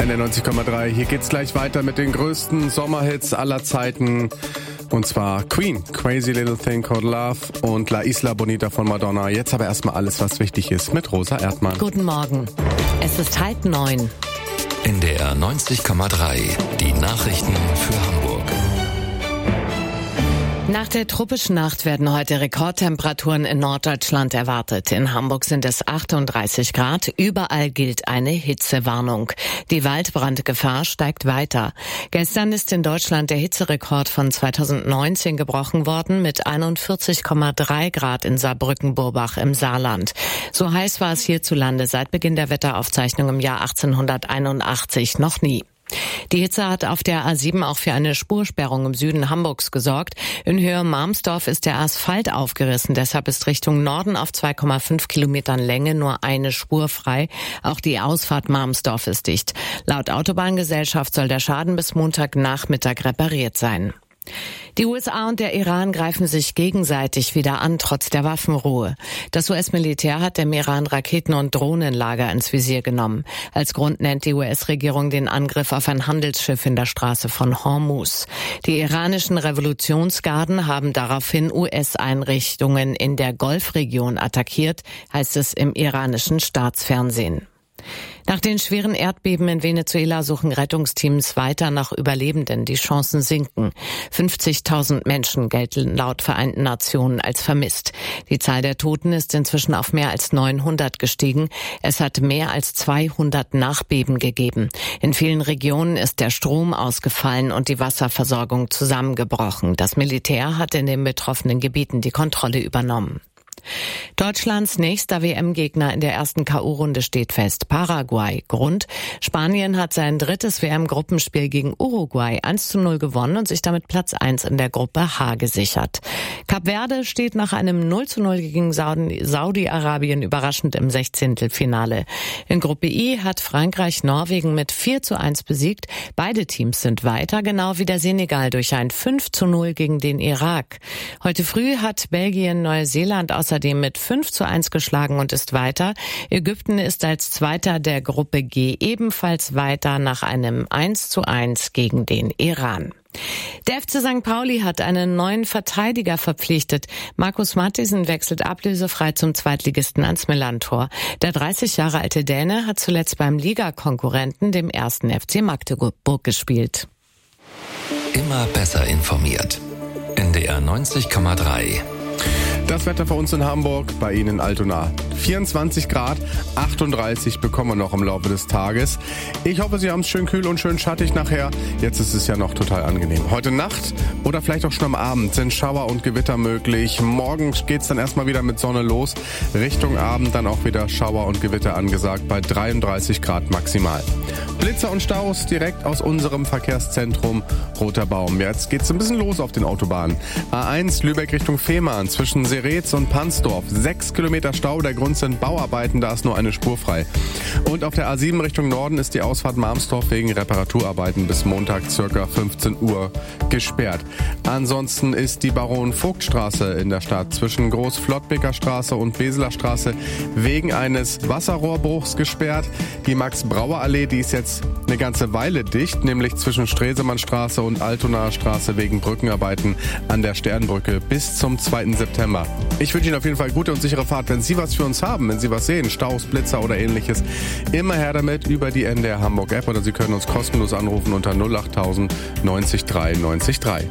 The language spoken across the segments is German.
NDR 90,3. Hier geht's gleich weiter mit den größten Sommerhits aller Zeiten. Und zwar Queen, Crazy Little Thing Called Love und La Isla Bonita von Madonna. Jetzt aber erstmal alles, was wichtig ist mit Rosa Erdmann. Guten Morgen. Es ist 8:30. NDR 90,3. Die Nachrichten für Hamburg. Nach der tropischen Nacht werden heute Rekordtemperaturen in Norddeutschland erwartet. In Hamburg sind es 38 Grad. Überall gilt eine Hitzewarnung. Die Waldbrandgefahr steigt weiter. Gestern ist in Deutschland der Hitzerekord von 2019 gebrochen worden mit 41,3 Grad in Saarbrücken-Burbach im Saarland. So heiß war es hierzulande seit Beginn der Wetteraufzeichnung im Jahr 1881 noch nie. Die Hitze hat auf der A7 auch für eine Spursperrung im Süden Hamburgs gesorgt. In Höhe Marmsdorf ist der Asphalt aufgerissen. Deshalb ist Richtung Norden auf 2,5 Kilometern Länge nur eine Spur frei. Auch die Ausfahrt Marmsdorf ist dicht. Laut Autobahngesellschaft soll der Schaden bis Montagnachmittag repariert sein. Die USA und der Iran greifen sich gegenseitig wieder an, trotz der Waffenruhe. Das US-Militär hat dem Iran Raketen- und Drohnenlager ins Visier genommen. Als Grund nennt die US-Regierung den Angriff auf ein Handelsschiff in der Straße von Hormuz. Die iranischen Revolutionsgarden haben daraufhin US-Einrichtungen in der Golfregion attackiert, heißt es im iranischen Staatsfernsehen. Nach den schweren Erdbeben in Venezuela suchen Rettungsteams weiter nach Überlebenden. Die Chancen sinken. 50.000 Menschen gelten laut Vereinten Nationen als vermisst. Die Zahl der Toten ist inzwischen auf mehr als 900 gestiegen. Es hat mehr als 200 Nachbeben gegeben. In vielen Regionen ist der Strom ausgefallen und die Wasserversorgung zusammengebrochen. Das Militär hat in den betroffenen Gebieten die Kontrolle übernommen. Deutschlands nächster WM-Gegner in der ersten K.O.-Runde steht fest: Paraguay. Grund: Spanien hat sein drittes WM-Gruppenspiel gegen Uruguay 1:0 gewonnen und sich damit Platz 1 in der Gruppe H gesichert. Kap Verde steht nach einem 0:0 gegen Saudi-Arabien überraschend im 16. Finale. In Gruppe I hat Frankreich Norwegen mit 4:1 besiegt. Beide Teams sind weiter, genau wie der Senegal durch ein 5:0 gegen den Irak. Heute früh hat Belgien Neuseeland außerdem mit 5:1 geschlagen und ist weiter. Ägypten ist als Zweiter der Gruppe G ebenfalls weiter nach einem 1:1 gegen den Iran. Der FC St. Pauli hat einen neuen Verteidiger verpflichtet. Markus Mattisen wechselt ablösefrei zum Zweitligisten ans Millerntor. Der 30 Jahre alte Däne hat zuletzt beim Ligakonkurrenten, dem 1. FC Magdeburg, gespielt. Immer besser informiert. NDR 90,3. Das Wetter für uns in Hamburg, bei Ihnen in Altona. 24 Grad, 38 bekommen wir noch im Laufe des Tages. Ich hoffe, Sie haben es schön kühl und schön schattig nachher. Jetzt ist es ja noch total angenehm. Heute Nacht oder vielleicht auch schon am Abend sind Schauer und Gewitter möglich. Morgen geht's dann erstmal wieder mit Sonne los. Richtung Abend dann auch wieder Schauer und Gewitter angesagt bei 33 Grad maximal. Blitzer und Staus direkt aus unserem Verkehrszentrum Roter Baum. Jetzt geht's ein bisschen los auf den Autobahnen. A1 Lübeck Richtung Fehmarn zwischen Seretz und Pansdorf. 6 Kilometer Stau, der Grund sind Bauarbeiten, da ist nur eine Spur frei. Und auf der A7 Richtung Norden ist die Ausfahrt Marmsdorf wegen Reparaturarbeiten bis Montag ca. 15 Uhr gesperrt. Ansonsten ist die Baron-Vogt-Straße in der Stadt zwischen Groß-Flottbeker Straße und Beseler Straße wegen eines Wasserrohrbruchs gesperrt. Die Max-Brauer-Allee, die ist jetzt eine ganze Weile dicht, nämlich zwischen Stresemannstraße und Altonaer Straße wegen Brückenarbeiten an der Sternbrücke bis zum 2. September. Ich wünsche Ihnen auf jeden Fall gute und sichere Fahrt. Wenn Sie was für uns haben, wenn Sie was sehen, Staus, Blitzer oder ähnliches, immer her damit über die NDR Hamburg App oder Sie können uns kostenlos anrufen unter 08000 90 3 90 3.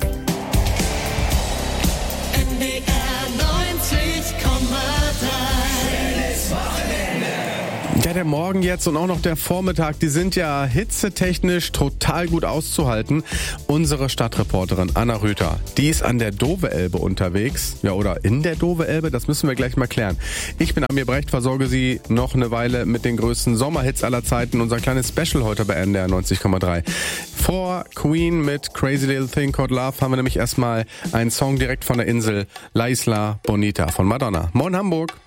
Ja, der Morgen jetzt und auch noch der Vormittag, die sind ja hitzetechnisch total gut auszuhalten. Unsere Stadtreporterin Anna Rüther, die ist an der Dove-Elbe unterwegs. Ja, oder in der Dove-Elbe, das müssen wir gleich mal klären. Ich bin Amir Brecht, versorge Sie noch eine Weile mit den größten Sommerhits aller Zeiten. Unser kleines Special heute bei NDR 90,3. Vor Queen mit Crazy Little Thing Called Love haben wir nämlich erstmal einen Song direkt von der Insel, La Isla Bonita von Madonna. Moin Hamburg!